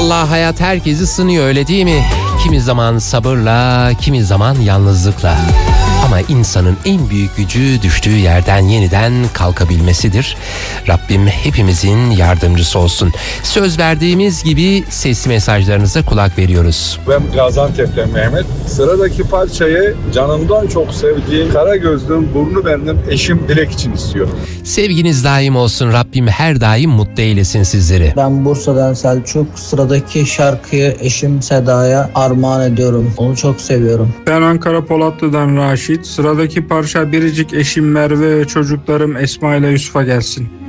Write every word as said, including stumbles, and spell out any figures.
Vallahi hayat herkesi sınıyor, öyle değil mi? Kimi zaman sabırla, kimi zaman yalnızlıkla. Ama insanın en büyük gücü düştüğü yerden yeniden kalkabilmesidir. Rabbim hepimizin yardımcısı olsun. Söz verdiğimiz gibi sesli mesajlarınıza kulak veriyoruz. Ben Gaziantep'ten Mehmet. Sıradaki parçayı canımdan çok sevdiğim, kara gözlüm, burnu bendim eşim Dilek için istiyorum. Sevginiz daim olsun. Rabbim her daim mutlu eylesin sizleri. Ben Bursa'dan Selçuk. Sıradaki şarkıyı eşim Seda'ya armağan ediyorum. Onu çok seviyorum. Ben Ankara Polatlı'dan Raşit. Sıradaki parça biricik eşim Merve ve çocuklarım Esma ile Yusuf'a gelsin.